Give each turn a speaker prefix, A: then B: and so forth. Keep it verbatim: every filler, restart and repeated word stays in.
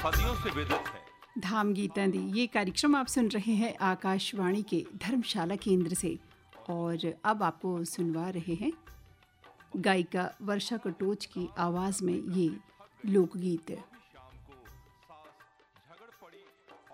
A: सदियों से विदित है।
B: धाम गीतां दी ये कार्यक्रम आप सुन रहे हैं आकाशवाणी के धर्मशाला केंद्र से और अब आपको सुनवा रहे हैं गायिका वर्षा कटोच की आवाज़ में ये लोकगीत।